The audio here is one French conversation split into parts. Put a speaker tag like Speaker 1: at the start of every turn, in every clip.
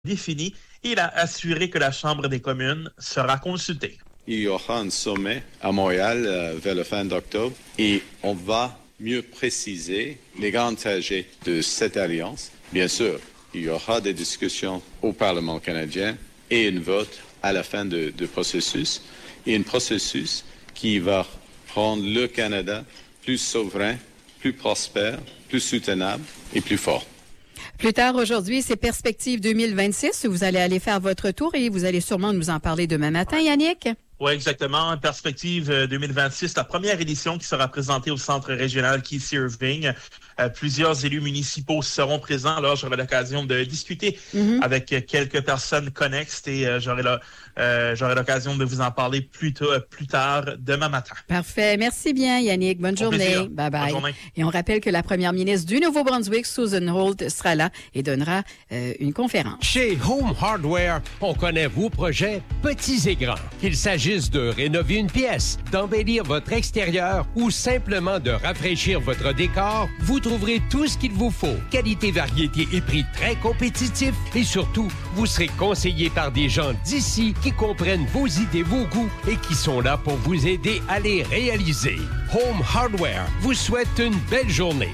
Speaker 1: défini. Il a assuré que la Chambre des communes sera consultée.
Speaker 2: Il y aura un sommet à Montréal vers la fin d'octobre et on va mieux préciser les grands trajets de cette alliance. Bien sûr, il y aura des discussions au Parlement canadien et un vote à la fin du processus. Et un processus qui va rendre le Canada plus souverain, plus prospère, plus soutenable et plus fort.
Speaker 3: Plus tard aujourd'hui, c'est Perspective 2026. Vous allez aller faire votre tour et vous allez sûrement nous en parler demain matin, Yannick.
Speaker 1: Oui, exactement. Perspective 2026, la première édition qui sera présentée au Centre régional Keith Irving. Plusieurs élus municipaux seront présents. Alors, j'aurai l'occasion de discuter avec quelques personnes connexes et j'aurai l'occasion de vous en parler plus tard demain matin.
Speaker 3: Parfait. Merci bien, Yannick. Bonne journée. Bye-bye.
Speaker 1: Bonne journée.
Speaker 3: Et on rappelle que la première ministre du Nouveau-Brunswick, Susan Holt, sera là et donnera une conférence.
Speaker 4: Chez Home Hardware, on connaît vos projets petits et grands. Qu'il s'agisse de rénover une pièce, d'embellir votre extérieur ou simplement de rafraîchir votre décor, vous trouverez tout ce qu'il vous faut. Qualité, variété et prix très compétitifs. Et surtout, vous serez conseillé par des gens d'ici qui comprennent vos idées, vos goûts et qui sont là pour vous aider à les réaliser. Home Hardware vous souhaite une belle journée.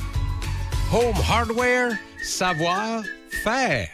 Speaker 4: Home Hardware, savoir faire.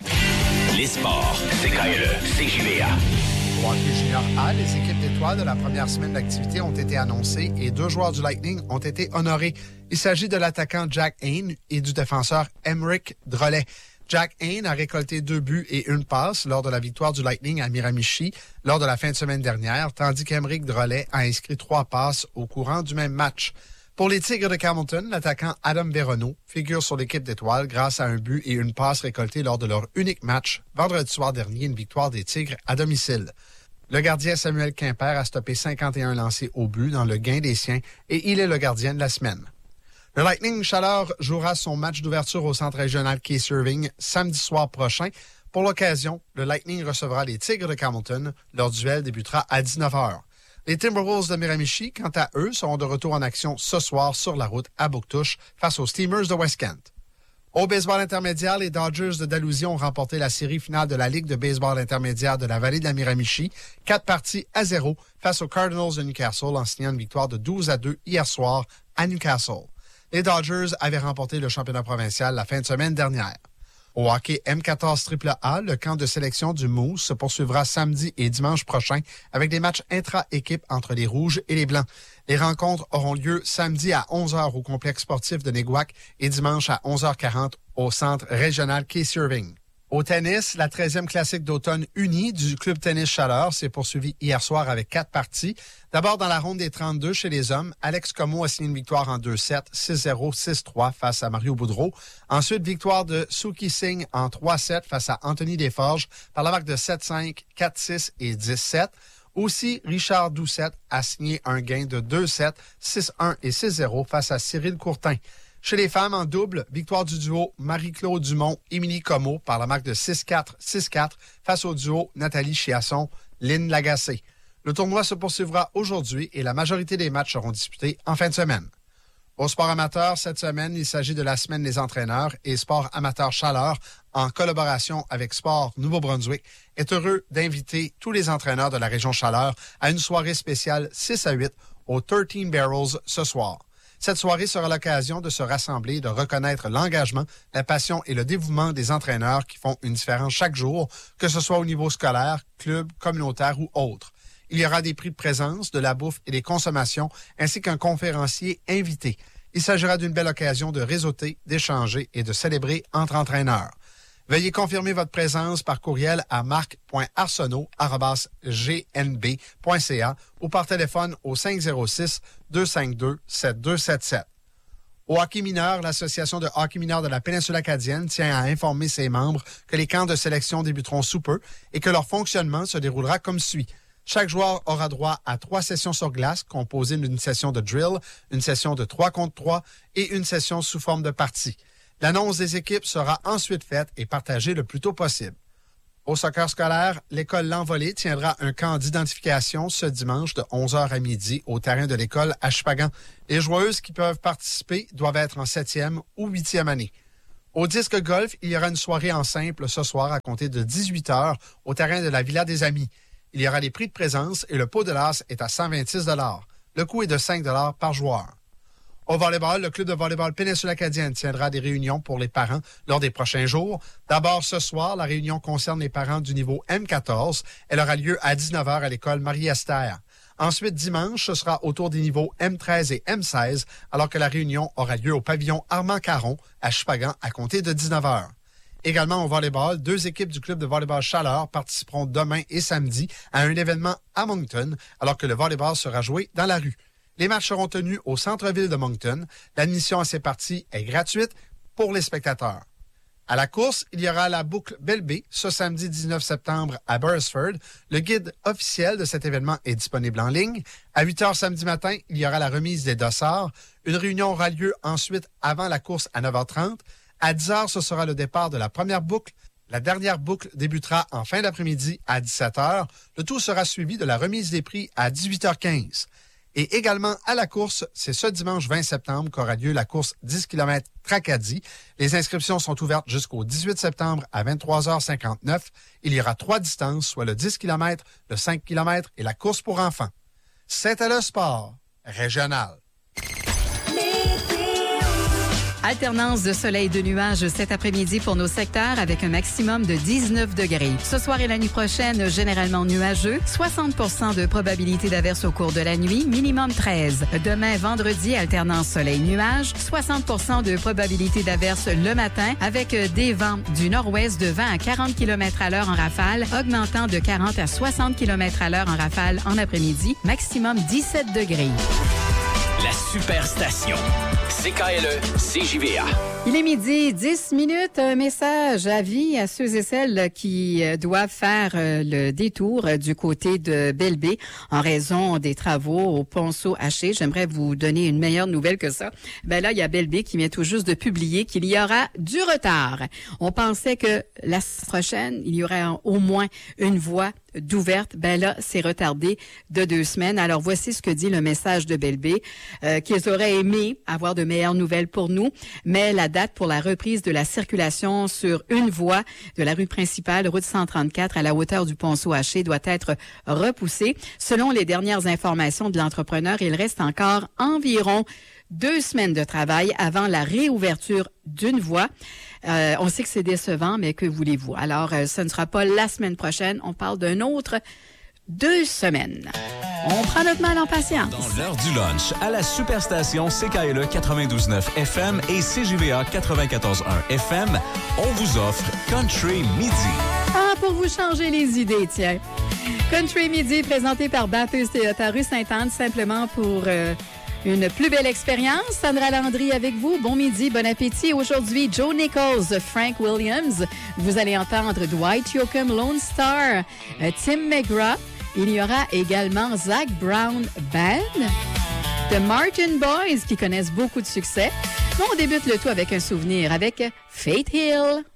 Speaker 5: Les sports, c'est KLE, CJVA.
Speaker 6: Au hockey junior A, les équipes d'étoiles de la première semaine d'activité ont été annoncées et 2 joueurs du Lightning ont été honorés. Il s'agit de l'attaquant Jack Hayne et du défenseur Emeric Drolet. Jack Hayne a récolté 2 buts et 1 passe lors de la victoire du Lightning à Miramichi lors de la fin de semaine dernière, tandis qu'Emeric Drolet a inscrit 3 passes au courant du même match. Pour les Tigres de Campbellton, l'attaquant Adam Veronneau figure sur l'équipe d'étoiles grâce à un but et 1 passe récoltée lors de leur unique match, vendredi soir dernier, une victoire des Tigres à domicile. Le gardien Samuel Quimper a stoppé 51 lancés au but dans le gain des siens et il est le gardien de la semaine. Le Lightning Chaleur jouera son match d'ouverture au centre régional Keith Irving samedi soir prochain. Pour l'occasion, le Lightning recevra les Tigres de Campbellton. Leur duel débutera à 19h. Les Timberwolves de Miramichi, quant à eux, seront de retour en action ce soir sur la route à Bouctouche face aux Steamers de West Kent. Au baseball intermédiaire, les Dodgers de Dalhousie ont remporté la série finale de la Ligue de baseball intermédiaire de la vallée de la Miramichi, 4-0 face aux Cardinals de Newcastle en signant une victoire de 12-2 hier soir à Newcastle. Les Dodgers avaient remporté le championnat provincial la fin de semaine dernière. Au hockey M14 AAA, le camp de sélection du Moose se poursuivra samedi et dimanche prochain avec des matchs intra-équipe entre les Rouges et les Blancs. Les rencontres auront lieu samedi à 11h au complexe sportif de Néguac et dimanche à 11h40 au centre régional Keith Irving. Au tennis, la 13e classique d'automne unie du Club Tennis Chaleur s'est poursuivie hier soir avec 4 parties. D'abord, dans la ronde des 32 chez les hommes, Alex Comeau a signé une victoire en 2-7, 6-0, 6-3 face à Mario Boudreau. Ensuite, victoire de Suki Singh en 3-7 face à Anthony Desforges par la marque de 7-5, 4-6 et 10-7. Aussi, Richard Doucette a signé un gain de 2-7, 6-1 et 6-0 face à Cyril Courtin. Chez les femmes en double, victoire du duo Marie-Claude Dumont-Émilie Comeau par la marque de 6-4, 6-4 face au duo Nathalie Chiasson-Lynn Lagacé. Le tournoi se poursuivra aujourd'hui et la majorité des matchs seront disputés en fin de semaine. Au sport amateur, cette semaine, il s'agit de la semaine des entraîneurs et Sport amateur Chaleur, en collaboration avec Sport Nouveau-Brunswick, est heureux d'inviter tous les entraîneurs de la région Chaleur à une soirée spéciale 6-8 au 13 Barrels ce soir. Cette soirée sera l'occasion de se rassembler et de reconnaître l'engagement, la passion et le dévouement des entraîneurs qui font une différence chaque jour, que ce soit au niveau scolaire, club, communautaire ou autre. Il y aura des prix de présence, de la bouffe et des consommations, ainsi qu'un conférencier invité. Il s'agira d'une belle occasion de réseauter, d'échanger et de célébrer entre entraîneurs. Veuillez confirmer votre présence par courriel à marc.arsenault@gnb.ca ou par téléphone au 506-252-7277. Au hockey mineur, l'Association de hockey mineur de la péninsule acadienne tient à informer ses membres que les camps de sélection débuteront sous peu et que leur fonctionnement se déroulera comme suit. Chaque joueur aura droit à 3 sessions sur glace, composées d'une session de drill, une session de 3 contre 3 et une session sous forme de partie. L'annonce des équipes sera ensuite faite et partagée le plus tôt possible. Au soccer scolaire, l'école L'Envolée tiendra un camp d'identification ce dimanche de 11h à midi au terrain de l'école à Chupagan. Les joueuses qui peuvent participer doivent être en 7e ou 8e année. Au disque golf, il y aura une soirée en simple ce soir à compter de 18h au terrain de la Villa des Amis. Il y aura des prix de présence et le pot de l'as est à 126 $. Le coût est de 5 $ par joueur. Au volleyball, le club de volleyball Péninsule Acadienne tiendra des réunions pour les parents lors des prochains jours. D'abord, ce soir, la réunion concerne les parents du niveau M14. Elle aura lieu à 19h à l'école Marie-Esther. Ensuite, dimanche, ce sera autour des niveaux M13 et M16, alors que la réunion aura lieu au pavillon Armand-Caron à Chupagan à compter de 19h. Également au volleyball, 2 équipes du club de volleyball Chaleur participeront demain et samedi à un événement à Moncton, alors que le volleyball sera joué dans la rue. Les matchs seront tenus au centre-ville de Moncton. L'admission à ces parties est gratuite pour les spectateurs. À la course, il y aura la boucle Belle-Baie ce samedi 19 septembre à Burrisford. Le guide officiel de cet événement est disponible en ligne. À 8h samedi matin, il y aura la remise des dossards. Une réunion aura lieu ensuite avant la course à 9h30. À 10h, ce sera le départ de la première boucle. La dernière boucle débutera en fin d'après-midi à 17h. Le tout sera suivi de la remise des prix à 18h15. Et également à la course, c'est ce dimanche 20 septembre qu'aura lieu la course 10 km Tracadie. Les inscriptions sont ouvertes jusqu'au 18 septembre à 23h59. Il y aura 3 distances, soit le 10 km, le 5 km et la course pour enfants. C'était le sport régional.
Speaker 3: Alternance de soleil et de nuages cet après-midi pour nos secteurs avec un maximum de 19 degrés. Ce soir et la nuit prochaine, généralement nuageux. 60% de probabilité d'averse au cours de la nuit, minimum 13. Demain, vendredi, alternance soleil-nuages. 60% de probabilité d'averse le matin avec des vents du nord-ouest de 20 à 40 km à l'heure en rafale, augmentant de 40 à 60 km à l'heure en rafale en après-midi. Maximum 17 degrés.
Speaker 5: La Superstation. CKLE, CJVA.
Speaker 3: Il est midi, 10 minutes. Un message à vie à ceux et celles qui doivent faire le détour du côté de Belle-Baie en raison des travaux au Ponceau Haché. J'aimerais vous donner une meilleure nouvelle que ça. Ben là, il y a Belle-Baie qui vient tout juste de publier qu'il y aura du retard. On pensait que la semaine prochaine, il y aurait au moins une voie d'ouverte. Ben là, c'est retardé de 2 semaines. Alors, voici ce que dit le message de Belle-Baie, qu'ils auraient aimé avoir de meilleures nouvelles pour nous, mais la date pour la reprise de la circulation sur une voie de la rue principale, route 134, à la hauteur du Ponceau Haché, doit être repoussée. Selon les dernières informations de l'entrepreneur, il reste encore environ 2 semaines de travail avant la réouverture d'une voie. On sait que c'est décevant, mais que voulez-vous? Alors, ce ne sera pas la semaine prochaine. On parle d'un autre 2 semaines. On prend notre mal en patience.
Speaker 7: Dans l'heure du lunch, à la Superstation CKLE 92.9 FM et CJVA 94.1 FM, on vous offre Country Midi.
Speaker 3: Ah, pour vous changer les idées, tiens. Country Midi, présenté par Bathurst Toyota rue Sainte-Anne, simplement pour une plus belle expérience. Sandra Landry avec vous. Bon midi, bon appétit. Aujourd'hui, Joe Nichols, Frank Williams. Vous allez entendre Dwight Yoakam, Lone Star, Tim McGraw. Il y aura également Zach Brown Band, The Martin Boys, qui connaissent beaucoup de succès. On débute le tout avec un souvenir avec Faith Hill.